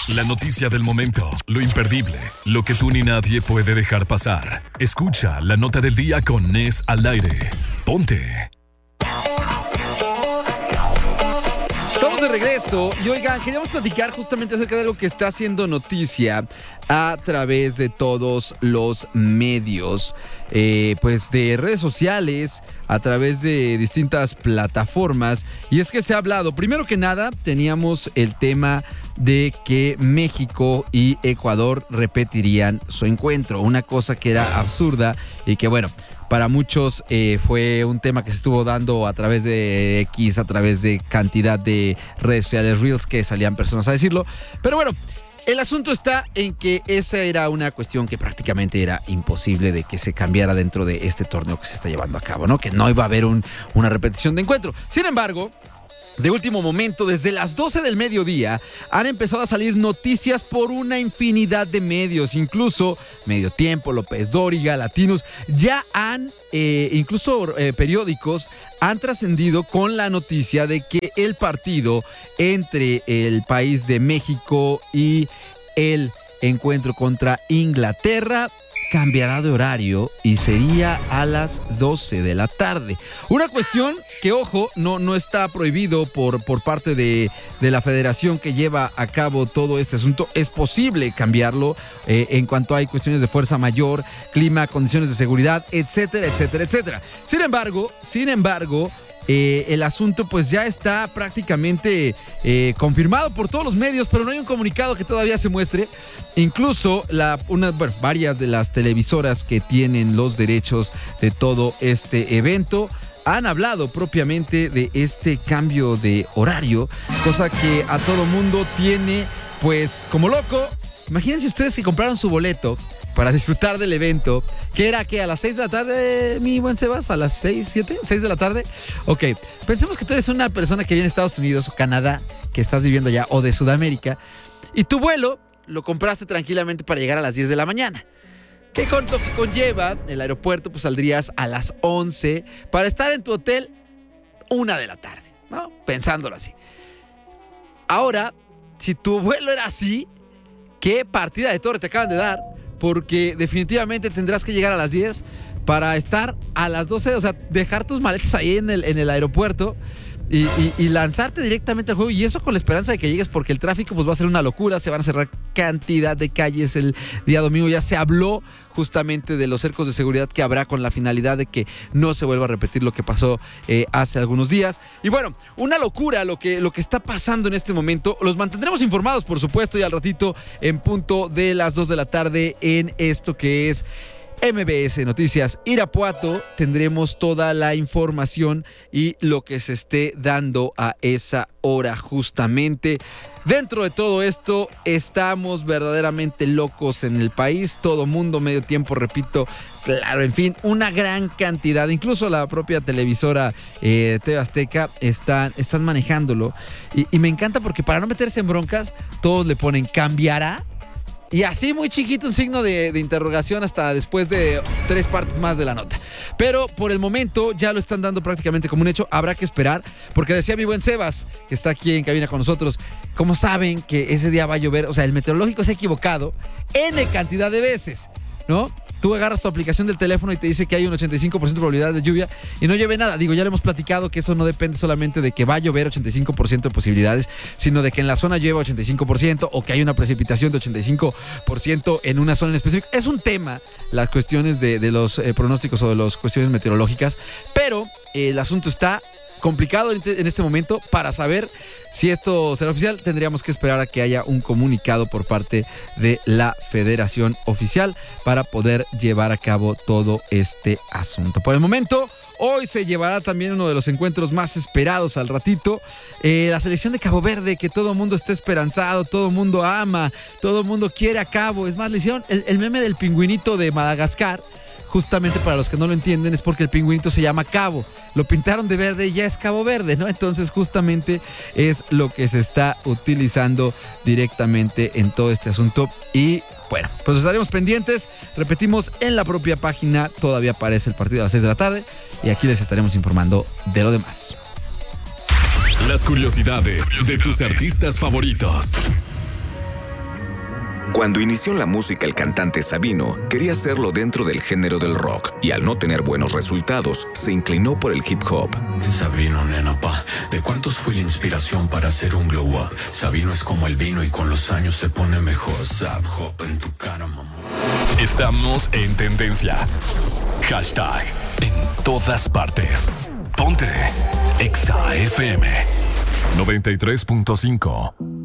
La noticia del momento, lo imperdible, lo que tú ni nadie puede dejar pasar. Escucha la nota del día con Nes al aire. Ponte. Estamos de regreso y oigan, queríamos platicar justamente acerca de algo que está haciendo noticia a través de todos los medios, pues de redes sociales, a través de distintas plataformas. Y es que se ha hablado, primero que nada, teníamos el tema de que México y Ecuador repetirían su encuentro, una cosa que era absurda y que bueno, para muchos fue un tema que se estuvo dando a través de X, a través de cantidad de redes sociales, reels, que salían personas a decirlo. Pero bueno, el asunto está en que esa era una cuestión que prácticamente era imposible de que se cambiara dentro de este torneo que se está llevando a cabo, ¿no? Que no iba a haber una repetición de encuentro. Sin embargo, de último momento, desde las 12 del mediodía, han empezado a salir noticias por una infinidad de medios, incluso Medio Tiempo, López Dóriga, Latinos, ya han, incluso periódicos, han trascendido con la noticia de que el partido entre el país de México y el encuentro contra Inglaterra cambiará de horario y sería a las 12 de la tarde. Una cuestión que, ojo, no está prohibido por parte de la federación que lleva a cabo todo este asunto. Es posible cambiarlo en cuanto hay cuestiones de fuerza mayor, clima, condiciones de seguridad, etcétera, etcétera, etcétera. Sin embargo, el asunto pues ya está prácticamente confirmado por todos los medios, pero no hay un comunicado que todavía se muestre. Incluso varias de las televisoras que tienen los derechos de todo este evento han hablado propiamente de este cambio de horario, cosa que a todo mundo tiene pues como loco. Imagínense ustedes que compraron su boleto para disfrutar del evento, que era que a las 6 de la tarde, mi buen Sebas, a las 6 de la tarde. Ok, pensemos que tú eres una persona que viene de Estados Unidos o Canadá, que estás viviendo allá, o de Sudamérica, y tu vuelo lo compraste tranquilamente para llegar a las 10 de la mañana. ¿Qué conlleva? El aeropuerto, pues saldrías a las 11 para estar en tu hotel 1 de la tarde, ¿no? Pensándolo así. Ahora, si tu vuelo era así, ¿qué partida de torre te acaban de dar? Porque definitivamente tendrás que llegar a las 10 para estar a las 12, o sea, dejar tus maletas ahí en el aeropuerto y lanzarte directamente al juego, y eso con la esperanza de que llegues, porque el tráfico pues va a ser una locura, se van a cerrar cantidad de calles el día domingo. Ya se habló justamente de los cercos de seguridad que habrá con la finalidad de que no se vuelva a repetir lo que pasó hace algunos días. Y bueno, una locura lo que está pasando en este momento. Los mantendremos informados, por supuesto, y al ratito en punto de las 2 de la tarde en esto que es MBS Noticias Irapuato. Tendremos toda la información y lo que se esté dando a esa hora justamente. Dentro de todo esto, estamos verdaderamente locos en el país. Todo mundo, Medio Tiempo, repito, claro, en fin, una gran cantidad. Incluso la propia televisora TV Azteca están manejándolo. Y me encanta porque para no meterse en broncas, todos le ponen cambiará. Y así muy chiquito un signo de interrogación hasta después de 3 partes más de la nota. Pero por el momento ya lo están dando prácticamente como un hecho. Habrá que esperar, porque decía mi buen Sebas, que está aquí en cabina con nosotros, como saben que ese día va a llover, o sea, el meteorológico se ha equivocado N cantidad de veces, ¿no? Tú agarras tu aplicación del teléfono y te dice que hay un 85% de probabilidad de lluvia y no llueve nada. Digo, ya le hemos platicado que eso no depende solamente de que va a llover 85% de posibilidades, sino de que en la zona llueva 85% o que hay una precipitación de 85% en una zona en específico. Es un tema las cuestiones de los pronósticos o de las cuestiones meteorológicas, pero el asunto está complicado en este momento. Para saber si esto será oficial, tendríamos que esperar a que haya un comunicado por parte de la Federación Oficial para poder llevar a cabo todo este asunto. Por el momento, hoy se llevará también uno de los encuentros más esperados al ratito. La selección de Cabo Verde, que todo el mundo está esperanzado, todo el mundo ama, todo el mundo quiere a Cabo. Es más, le hicieron el meme del pingüinito de Madagascar. Justamente para los que no lo entienden, es porque el pingüinito se llama Cabo. Lo pintaron de verde y ya es Cabo Verde, ¿no? Entonces justamente es lo que se está utilizando directamente en todo este asunto. Y bueno, pues estaremos pendientes. Repetimos, en la propia página todavía aparece el partido a las 6 de la tarde. Y aquí les estaremos informando de lo demás. Las curiosidades de tus artistas favoritos. Cuando inició en la música el cantante Sabino, quería hacerlo dentro del género del rock y al no tener buenos resultados, se inclinó por el hip hop. Sabino, nena, ¿de cuántos fui la inspiración para hacer un glow up? Sabino es como el vino y con los años se pone mejor. Zap, hop en tu cara, mamá. Estamos en tendencia. Hashtag en todas partes. Ponte Exa FM 93.5.